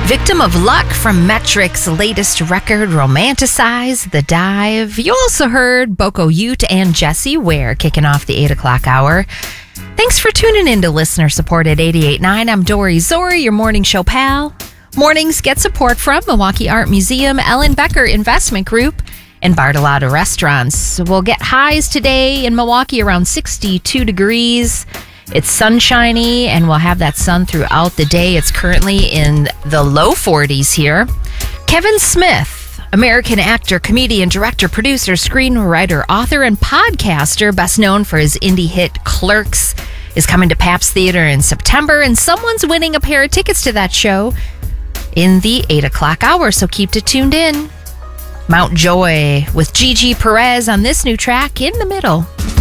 Victim of Luck from Metric's latest record, Romanticize the Dive. You also heard Boko Ute and Jessie Ware kicking off the 8 o'clock hour. Thanks for tuning in to Listener Support at 88.9. I'm Dory Zori, your morning show pal. Mornings get support from Milwaukee Art Museum, Ellen Becker Investment Group, and Bartolotta Restaurants. We'll get highs today in Milwaukee around 62 degrees. It's sunshiny, and we'll have that sun throughout the day. It's currently in the low 40s here. Kevin Smith, American actor, comedian, director, producer, screenwriter, author, and podcaster, best known for his indie hit Clerks, is coming to Pabst Theater in September, and someone's winning a pair of tickets to that show in the 8 o'clock hour, so keep it tuned in. Mount Joy with Gigi Perez on this new track, In the Middle.